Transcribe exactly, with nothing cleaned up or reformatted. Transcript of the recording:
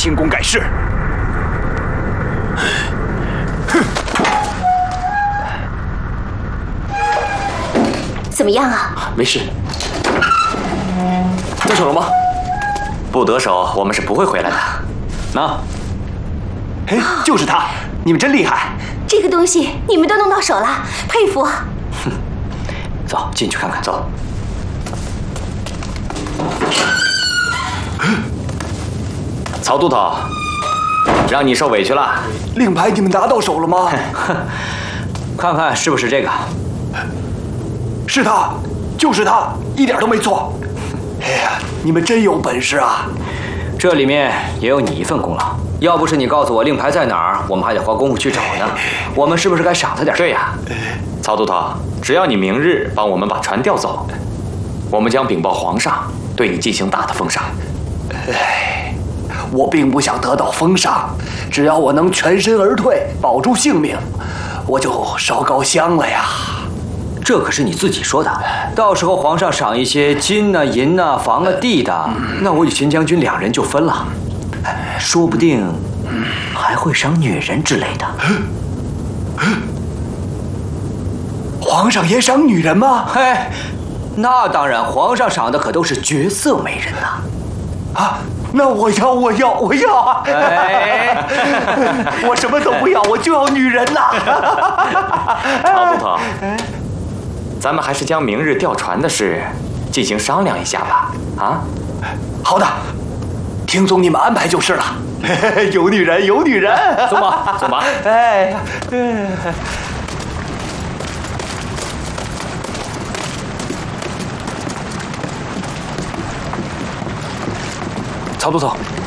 轻功盖世。哼！ 怎么样啊？ 没事。得手了吗？不得手，我们是不会回来的。那， 哎，就是他！你们真厉害！ 这个东西你们都弄到手了，佩服！ 哼，走，进去看看。走。曹都头，让你受委屈了。 令牌你们拿到手了吗？ 看看是不是这个？ 是他，就是他，一点都没错。哎呀，你们真有本事啊！ 这里面也有你一份功劳。要不是你告诉我令牌在哪儿，我们还得花功夫去找呢。我们是不是该赏他点？对呀，曹都头，只要你明日帮我们把船调走，我们将禀报皇上，对你进行大的封赏。 哎，我并不想得到封赏，只要我能全身而退，保住性命，我就烧高香了呀。 这可是你自己说的，到时候皇上赏一些金呐、银呐、房啊、地的，那我与秦将军两人就分了，说不定还会赏女人之类的。 皇上也赏女人吗？ 哎，那当然，皇上赏的可都是绝色美人呐。 啊，那我要，我要，我要啊！哎，我什么都不要，我就要女人呐！ 曹都头，咱们还是将明日调船的事进行商量一下吧。啊， 好的，听从你们安排就是了。有女人，有女人， 走吧，走吧。 哎呀，嗯。 曹都头，